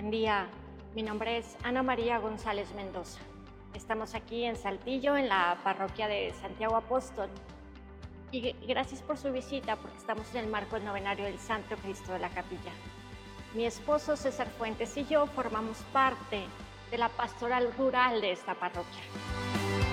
Buen día, mi nombre es Ana María González Mendoza. Estamos aquí en Saltillo, en la parroquia de Santiago Apóstol. Y gracias por su visita, porque estamos en el marco del novenario del Santo Cristo de la Capilla. Mi esposo César Fuentes y yo formamos parte de la pastoral rural de esta parroquia.